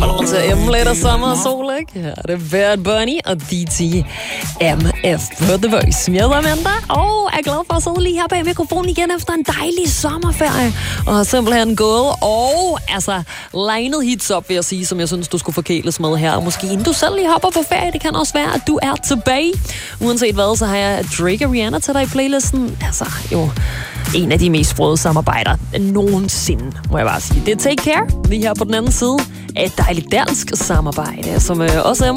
til at emle lidt sommer og sol, ikke? Her er det Bad Bunny og DTMF på The Voice. Jeg hedder Amanda, og er glad for at sidde lige her bag mikrofonen igen efter en dejlig sommerferie. Og har simpelthen gået og linet hits op, vil jeg sige, som jeg synes, du skulle forkæles med her. Og måske inden du selv lige hopper på ferie, det kan også være, at du er tilbage. Uanset hvad, så har jeg Drake og Rihanna til dig i playlisten. En af de mest sprøde samarbejder nogensinde, må jeg bare sige. Det er Take Care, lige her på den anden side af et dejligt dansk samarbejde, som også er